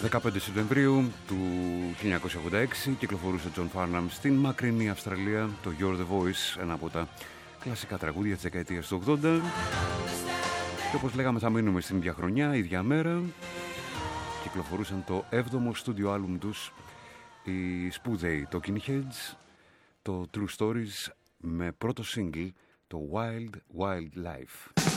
15 Σεπτεμβρίου του 1986 κυκλοφορούσε John Farnham στην μακρινή Αυστραλία το You're the Voice, ένα από τα κλασικά τραγούδια της δεκαετίας του 80. Και όπως λέγαμε θα μείνουμε στην ίδια χρονιά, ίδια μέρα. Κυκλοφορούσαν το 7ο στούντιο άλμπουμ τους οι σπουδαίοι Talking Heads, το True Stories, με πρώτο single το Wild Wild Life.